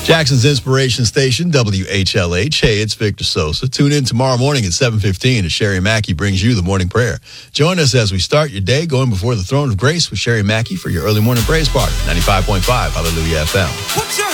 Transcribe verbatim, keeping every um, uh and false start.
Jackson's Inspiration Station, W H L H. Hey, it's Victor Sosa. Tune in tomorrow morning at seven fifteen as Sherry Mackey brings you the morning prayer. Join us as we start your day going before the throne of grace with Sherry Mackey for your early morning praise party. ninety-five point five Hallelujah F M.